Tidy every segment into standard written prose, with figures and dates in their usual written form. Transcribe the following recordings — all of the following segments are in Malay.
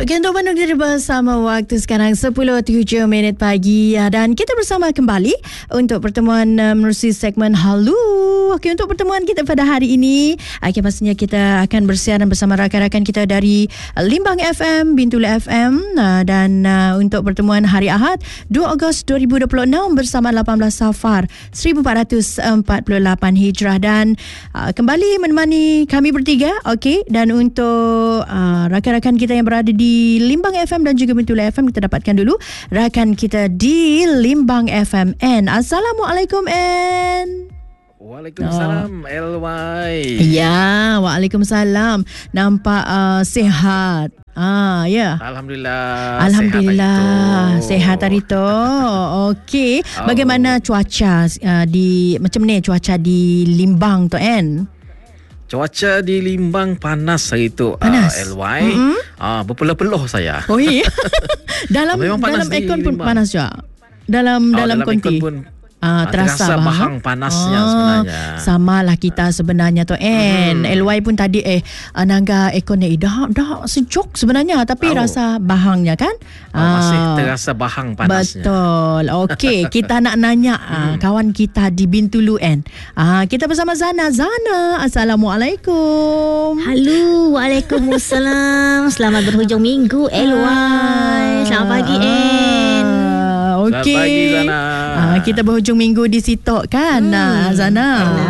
Okey, untuk penuh diri bersama waktu sekarang 10.07 pagi dan kita bersama kembali untuk pertemuan menerusi segmen Halu. Okey, untuk pertemuan kita pada hari ini, pastinya kita akan bersiaran bersama rakan-rakan kita dari Limbang FM, Bintulu FM dan untuk pertemuan hari Ahad 2 Ogos 2026 bersama 18 Safar 1448 Hijrah dan kembali menemani kami bertiga. Okey, dan untuk rakan-rakan kita yang berada di Limbang FM dan juga Bintulu FM, kita dapatkan dulu rakan kita di Limbang FM. N. Assalamualaikum N. Waalaikumsalam LY. Ya, waalaikumsalam. Nampak sihat. Ya. Alhamdulillah. Sehat hari tu. Okey. Bagaimana cuaca macam ni cuaca di Limbang tu N? Cuaca di Limbang panas hari tu. Panas. LY. Berpeluh-peluh saya. Oh iya. dalam panas aircon pun Limbang. panas juga. Dalam konti. Terasa bahang panasnya sebenarnya. Samalah kita sebenarnya tu LY pun tadi nangga aircon ni dah sejuk sebenarnya tapi rasa bahangnya kan masih terasa bahang panasnya. Betul. Okey, kita nak nanya kawan kita di Bintulu kita bersama Zana. Assalamualaikum. Halo, waalaikumsalam. Selamat berhujung minggu LY. Selamat pagi N. Okey. Selamat pagi Zana. Kita berhujung minggu di Sitok kan Zana.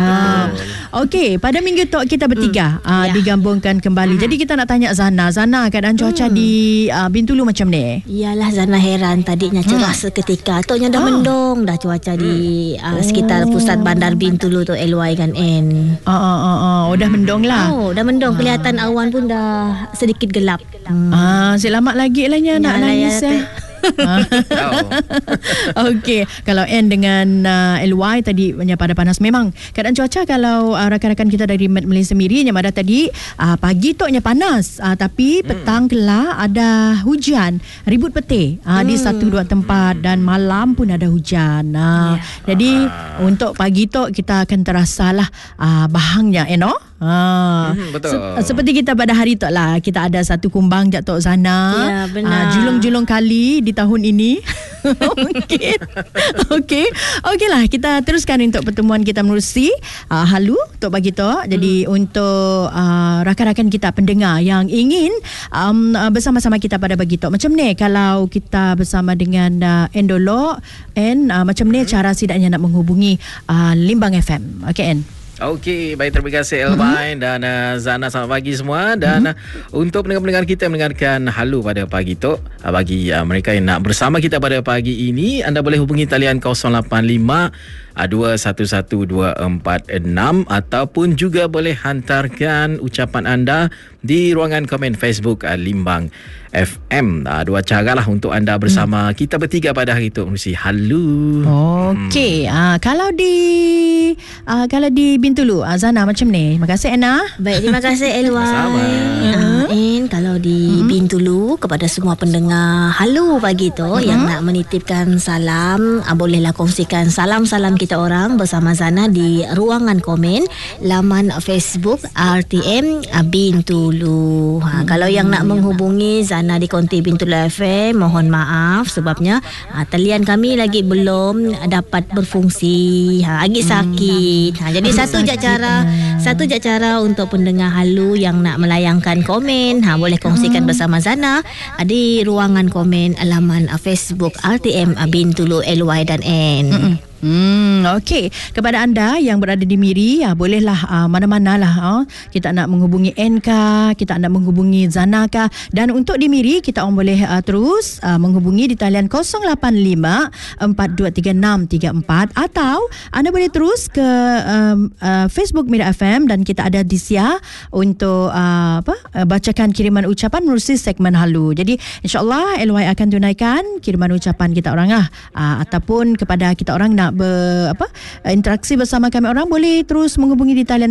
Okey, pada minggu tok kita bertiga digabungkan kembali. Jadi kita nak tanya Zana keadaan cuaca di Bintulu macam ni? Iyalah Zana heran tadinya cerah seketika. Toknya dah mendung dah cuaca di sekitar pusat bandar Bintulu tu LY kan N. Dah mendung lah. Dah mendung, kelihatan awan pun dah sedikit gelap. Selamat lagi lah nak nangis Okey, kalau N dengan LY tadi pada panas. Memang keadaan cuaca kalau rakan-rakan kita dari Malaysia Miri yang ada tadi pagi toknya panas tapi petang kelak ada hujan ribut petih di 1-2 tempat dan malam pun ada hujan. Jadi untuk pagi tok kita akan terasalah bahangnya betul. Seperti kita pada hari tok lah, kita ada satu kumbang jak Tok Zana. Ya, benar. Julung-julung kali di tahun ini. Okey lah, kita teruskan untuk pertemuan kita menerusi Halu untuk pagi tok. Jadi untuk rakan-rakan kita pendengar yang ingin bersama-sama kita pada pagi tok, macam ni kalau kita bersama dengan Endolog macam ni cara sidaknya nak menghubungi Limbang FM. Okey N. Okey, baik, terima kasih Elvin dan Zana. Selamat pagi semua. Dan untuk pendengar-pendengar kita mendengarkan Halu pada pagi tu, bagi mereka yang nak bersama kita pada pagi ini, anda boleh hubungi talian 085 211-246 ataupun juga boleh hantarkan ucapan anda di ruangan komen Facebook Limbang FM. Dua cara lah untuk anda bersama kita bertiga pada hari itu. Mesti Halu. Okey, kalau di Bintulu Zana macam ni. Terima kasih Anna. Baik, terima kasih LY. Kalau di Bintulu, kepada semua pendengar Halu pagi tu yang nak menitipkan salam, bolehlah kongsikan salam-salam kita orang bersama Zana di ruangan komen laman Facebook RTM Bintulu. Kalau yang nak menghubungi Zana di konti Bintulu FM, mohon maaf sebabnya talian kami lagi belum dapat berfungsi, agak sakit. Jadi satu je cara untuk pendengar Halu yang nak melayangkan komen, boleh kongsikan bersama Zana di ruangan komen laman Facebook RTM Bintulu LY dan N. Okey, kepada anda yang berada di Miri, bolehlah mana-mana lah kita nak menghubungi NK, kita nak menghubungi Zana ka. Dan untuk di Miri, kita orang boleh terus menghubungi di talian 085-423634 atau anda boleh terus ke Facebook Mira FM dan kita ada di Sia untuk bacakan kiriman ucapan menerusi segmen Halu. Jadi insyaAllah LY akan tunaikan kiriman ucapan kita orang ataupun kepada kita orang nak interaksi bersama kami orang, boleh terus menghubungi di talian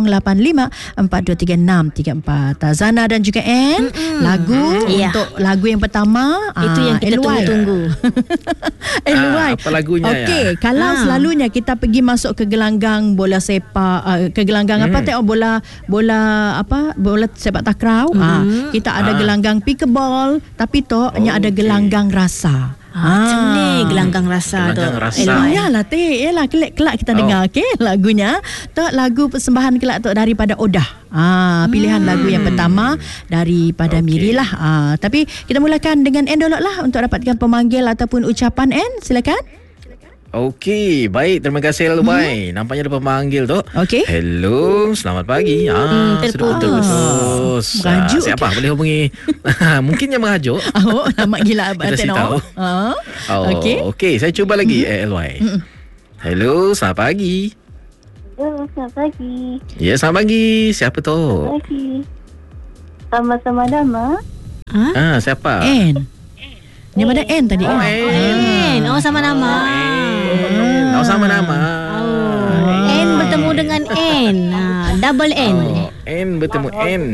085-4236-34. Zana dan juga Ann, lagu untuk lagu yang pertama itu yang kita tunggu-tunggu. Apa lagunya Okey, kalau selalunya kita pergi masuk ke gelanggang bola sepak, ke gelanggang tengok bola sepak takraw, kita ada gelanggang pickleball, tapi nya ada gelanggang rasa. Macam ni gelanggang rasa tu. Yalah kelak kita dengar lagunya. Tok lagu persembahan kelak tok daripada Odah. Pilihan lagu yang pertama daripada Miri lah. Tapi kita mulakan dengan Ann dulu lah untuk dapatkan pemanggil ataupun ucapan. Ann, silakan. Okey, baik. Terima kasih Lubai. Nampaknya ada pemanggil tu. Okey. Hello, selamat pagi. Terputus. Merajuk. Siapa boleh hubungi? Mungkin yang mengajuk. Nama gila abang tahu. Okey, saya cuba lagi LY. Hello, selamat pagi. Hello, selamat pagi. Ya, selamat pagi. Siapa tu? Selamat pagi. Sama-sama nama. Siapa? Ann. Yang mana Ann tadi? Ann. Sama nama. Sama nama. N bertemu dengan N. Double N. N bertemu N.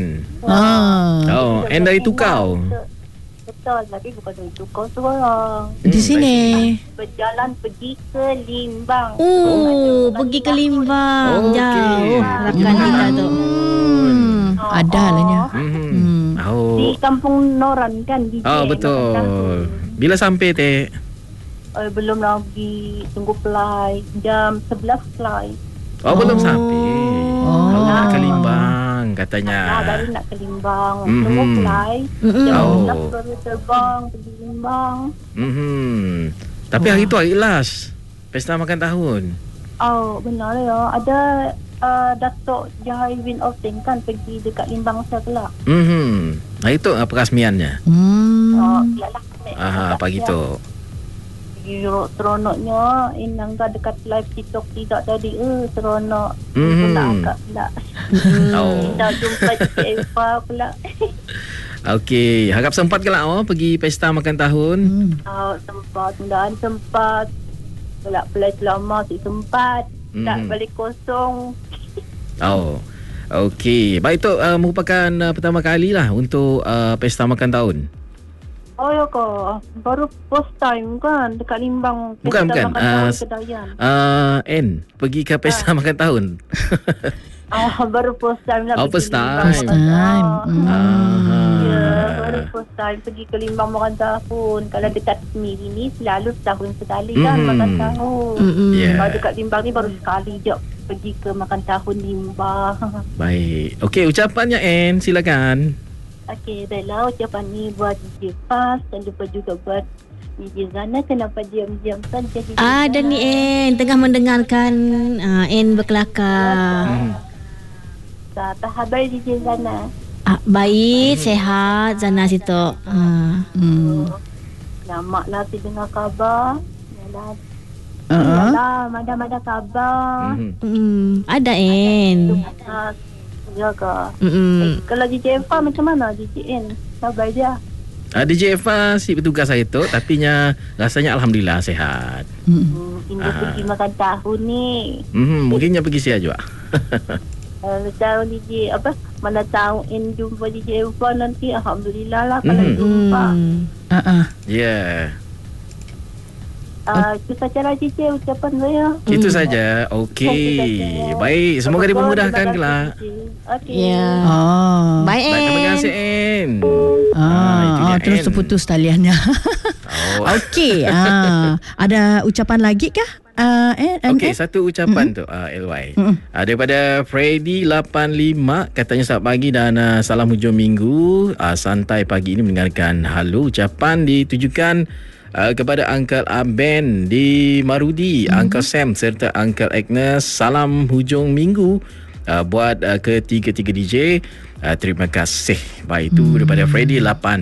N dari Tukau. Betul, tapi bukan dari Tukau seorang. Di sini. Berjalan pergi ke Limbang. Pergi ke Limbang. Jauh. Rakan kita tu. Ada lahnya. Di Kampung Noran kan. Betul. Bila sampai teh? Belum lagi, tunggu flight jam 11 flight. Belum sampai. Nak ke Limbang katanya. Baru nak ke Limbang. Tunggu flight jam 11 baru terbang pergi Limbang. Tapi hari tu hari last pesta makan tahun. Benar ya. Ada Datuk Jahai Win of Teng kan pergi dekat Limbang saya kelak. Nah itu perasmiannya. Yalah. Pagi tu. Seronoknya Inangga dekat live TikTok tidak tadi seronok. Pula agak pula. Dah jumpa Cik Eva pula. Okey, harap sempat ke lah pergi pesta makan tahun? Sempat, mudah-mudahan sempat. Pula flight lama sempat. Tak balik kosong. Okey, baik tu merupakan pertama kali lah untuk pesta makan tahun. Ya kak, baru first time kan dekat Limbang. Bukan. Kedayan. Pergi ke pesta makan tahun. Baru first time lah. First time. Baru first time pergi ke Limbang makan tahun. Kalau dekat Semiri ni selalu setahun sekali kan makan tahun. Kalau dekat Limbang ni baru sekali je pergi ke makan tahun Limbang. Baik. Okey, ucapannya Ann, silakan. Okey, baiklah ucapan ni buat DJ Pas dan lupa juga buat DJ Zana. Kenapa diam-diam saja? Ada ni N tengah mendengarkan N berkelakar. Apa khabar DJ Zana? Baik, sehat Zana situ. Lamaklah si dengar khabar. Yalah, ada khabar. Ada N. Jaga. Kalau DJ Eva macam mana DJ N? Khabar dia? DJ Eva si bertugas saya tu, tapi rasanya alhamdulillah sehat. Indah pergi makan tahun ni. Mungkinnya pergi siap juga. Tahu DJ mana tahu N jumpa DJ Eva nanti, alhamdulillah lah kalau jumpa. Ya. Itu sajalah DJ ucapan saya. Itu saja. Okey. Baik, semoga dipermudahkan kelak. Okey. Baik, terima kasih N. Terus terputus taliannya. Okey. Ada ucapan lagi kah? Okey, satu ucapan tu LY. Daripada Freddy 85, katanya selamat pagi dan salam hujung minggu. Santai pagi ini mendengarkan Halo. Ucapan ditujukan kepada Uncle Aben di Marudi, Uncle Sam serta Uncle Agnes. Salam hujung minggu buat ketiga-tiga DJ. Terima kasih. Baik, itu daripada Freddy 85.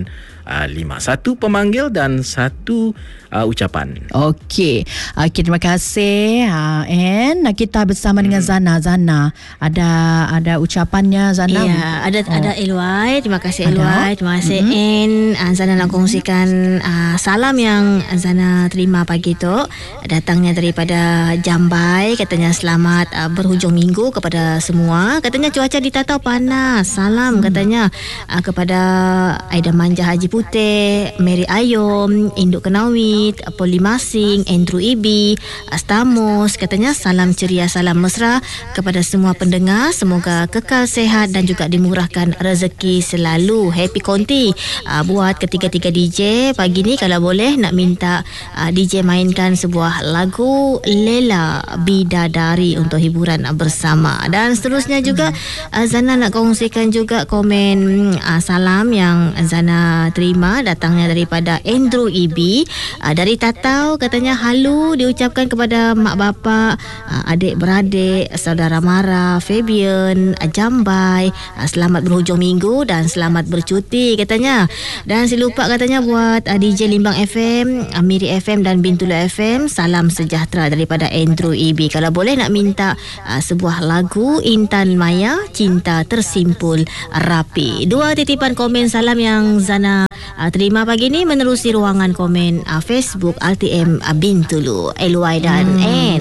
5. 1 pemanggil dan 1 ucapan. Okey. Terima kasih. And kita bersama dengan Zana. Zana, ada ucapannya Zana? Ya, ada Elwai. Terima kasih Elwai. Terima kasih Zana nak kongsikan salam yang Zana terima pagi tu. Datangnya daripada Jambai. Katanya selamat berhujung minggu kepada semua. Katanya cuaca di Tatau panas. Salam katanya kepada Aida Manja Haji Putih, Mary Ayom, Induk Kenawit, Poli Masing, Andrew Ibi, Astamos. Katanya salam ceria, salam mesra kepada semua pendengar. Semoga kekal sehat dan juga dimurahkan rezeki selalu. Happy Konti. Buat ketiga-tiga DJ pagi ni, kalau boleh nak minta DJ mainkan sebuah lagu Lela Bidadari untuk hiburan bersama. Dan seterusnya juga Zana nak kongsikan juga komen salam yang Zana terima, datangnya daripada Andrew Ibi dari Tatau. Katanya halu diucapkan kepada mak bapak, adik-beradik, saudara Mara, Fabian, Jambai. Selamat berhujung minggu dan selamat bercuti katanya. Dan si lupa katanya buat DJ Limbang FM, Miri FM dan Bintulu FM, salam sejahtera daripada Andrew Ibi. Kalau boleh nak minta sebuah lagu Intan Maya, Cinta Tersimpul Rapi. 2 titipan komen salam yang Zana terima pagi ni menerusi ruangan komen Facebook RTM Bintulu, LY dan N.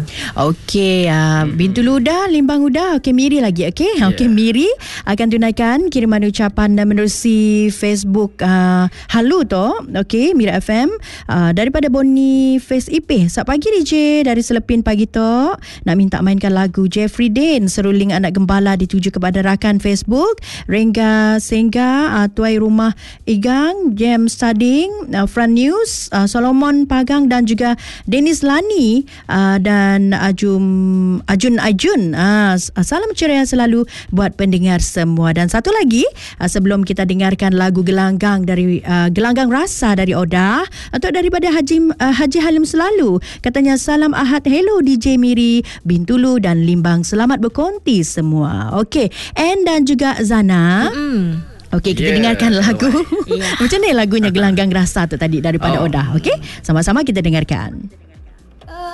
Okey, Bintulu dah, Limbang udah. Okey, Miri lagi. Okey, okey, Miri akan tunaikan kiriman ucapan menerusi Facebook Halu tu. Okey, Mira FM daripada Boni Face IP. Selamat pagi DJ dari Selepin pagi tu. Nak minta mainkan lagu Jeffrey Dean, Seruling Anak Gembala, dituju kepada rakan Facebook Rengga Sengga, Tuai Rumah Igang, Jam Studying, Fran News, Solomon Pagang dan juga Dennis Lani dan Ajun. Salam ceria selalu buat pendengar semua. Dan satu lagi, sebelum kita dengarkan lagu Gelanggang dari Gelanggang Rasa dari Oda atau daripada Haji Halim Selalu. Katanya salam Ahad, hello DJ Miri, Bintulu dan Limbang, selamat berkonti semua. Okey, dan juga Zana. Okey, kita dengarkan lagu. Macam ni lagunya Gelanggang Rasa tu tadi daripada Oda. Okey, sama-sama kita dengarkan.